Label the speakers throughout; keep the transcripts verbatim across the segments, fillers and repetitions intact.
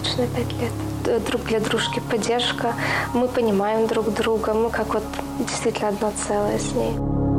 Speaker 1: брачные пять лет. Друг для дружки поддержка. Мы понимаем друг друга. Мы как вот действительно одно целое с ней.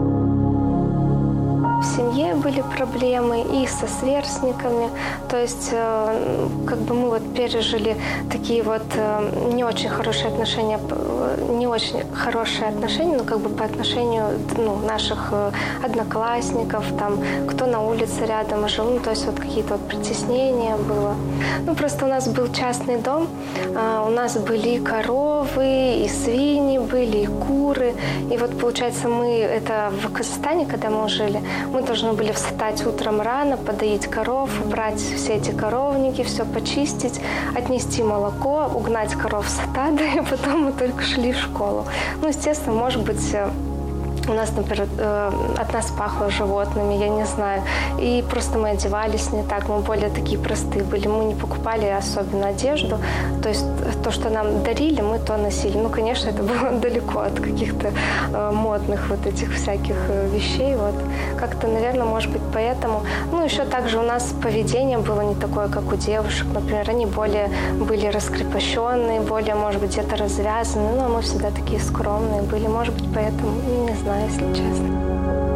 Speaker 1: В семье были проблемы и со сверстниками, то есть как бы мы вот пережили такие вот не очень хорошие отношения, не очень хорошие отношения, но как бы по отношению ну, наших одноклассников, там, кто на улице рядом жил, ну, то есть вот какие-то вот притеснения было. Ну, просто у нас был частный дом, у нас были коровы, и свиньи были, и куры, и вот получается мы, это в Казахстане, когда мы жили, мы должны были встать утром рано, подоить коров, убрать все эти коровники, все почистить, отнести молоко, угнать коров с стада, и потом мы только шли в школу. Ну, естественно, может быть, у нас, например, от нас пахло животными, я не знаю. И просто мы одевались не так, мы более такие простые были. Мы не покупали особенно одежду. То есть то, что нам дарили, мы то носили. Ну, конечно, это было далеко от каких-то модных вот этих всяких вещей. Вот. Как-то, наверное, может быть, поэтому. Ну, еще также у нас поведение было не такое, как у девушек. Например, они более были раскрепощенные, более, может быть, где-то развязаны. Ну, а мы всегда такие скромные были. Может быть, поэтому, не знаю, если честно.